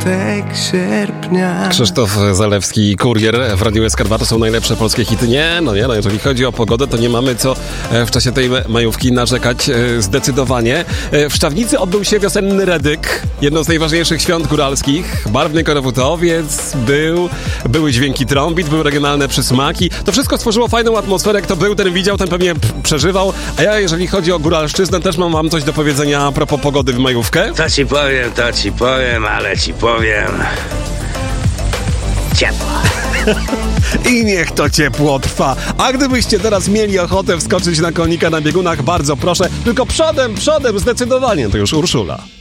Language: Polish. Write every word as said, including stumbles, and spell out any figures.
początek sierpnia. Krzysztof Zalewski, Kurier w Radiu S K dwa. To są najlepsze polskie hity. Nie, no nie, no jeżeli chodzi o pogodę, to nie mamy co w czasie tej majówki narzekać zdecydowanie. W Szczawnicy odbył się wiosenny Redyk, jedno z najważniejszych świąt góralskich. Barwny korowutowiec, był, były dźwięki trąbit, były regionalne przysmaki. To wszystko stworzyło fajną atmosferę. Kto był, ten widział, ten pewnie przeżywał. A ja, jeżeli chodzi o góralszczyznę, też mam wam coś do powiedzenia a propos pogody w majówkę. To ci powiem, to ci powiem, ale ci powiem... Ciepło. I niech to ciepło trwa. A gdybyście teraz mieli ochotę wskoczyć na konika na biegunach, bardzo proszę, tylko przodem, przodem, zdecydowanie, to już Urszula.